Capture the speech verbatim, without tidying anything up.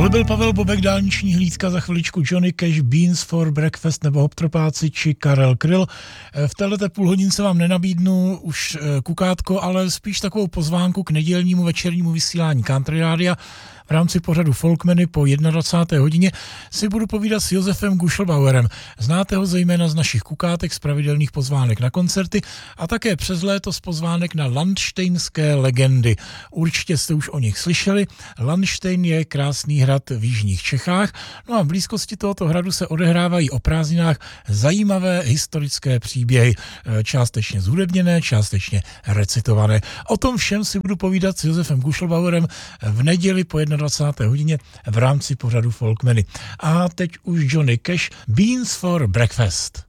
Tohle byl Pavel Bobek, dálniční hlídka, za chviličku Johnny Cash, Beans for Breakfast nebo Hoptropáci či Karel Kryl. V této půlhodince vám nenabídnu už kukátko, ale spíš takovou pozvánku k nedělnímu večernímu vysílání Country Rádia. V rámci pořadu Folkmeny po dvacáté jedné hodině si budu povídat s Josefem Guschelbauerem. Znáte ho zejména z našich kukátek, z pravidelných pozvánek na koncerty a také přes léto z pozvánek na Landštejnské legendy. Určitě jste už o nich slyšeli. Landštejn je krásný hrad v jižních Čechách, no a v blízkosti tohoto hradu se odehrávají o prázdninách zajímavé historické příběhy, částečně zhudebněné, částečně recitované. O tom všem si budu povídat s Josefem Guschelbauerem v neděli po dvacáté jedné hodině v rámci pořadu Folkmeny. A teď už Johnny Cash, Beans for Breakfast.